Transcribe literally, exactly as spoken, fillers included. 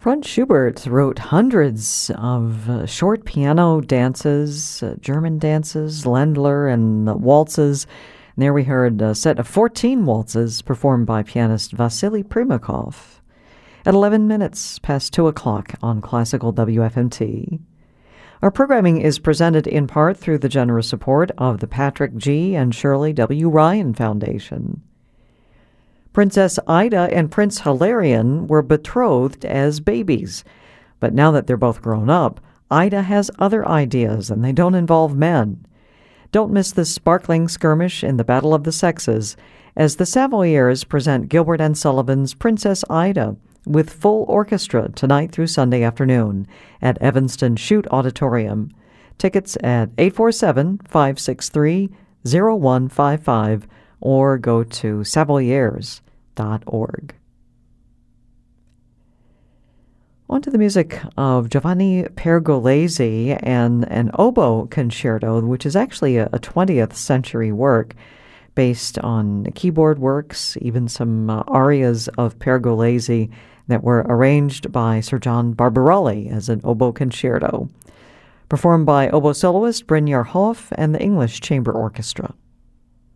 Franz Schubert wrote hundreds of uh, short piano dances, uh, German dances, Ländler, and uh, waltzes. And there we heard a set of fourteen waltzes performed by pianist Vasily Primakov. At eleven minutes past two o'clock on Classical W F M T. Our programming is presented in part through the generous support of the Patrick G. and Shirley W. Ryan Foundation. Princess Ida and Prince Hilarion were betrothed as babies, but now that they're both grown up, Ida has other ideas and they don't involve men. Don't miss this sparkling skirmish in the Battle of the Sexes as the Savoyers present Gilbert and Sullivan's Princess Ida with full orchestra tonight through Sunday afternoon at Evanston Shute Auditorium. Tickets at eight four seven, five six three, zero one five five or go to savoyers dot org. On to the music of Giovanni Pergolesi and an oboe concerto, which is actually a, a twentieth century work based on keyboard works, even some uh, arias of Pergolesi that were arranged by Sir John Barbarelli as an oboe concerto, performed by oboe soloist Brynjar Hoff and the English Chamber Orchestra.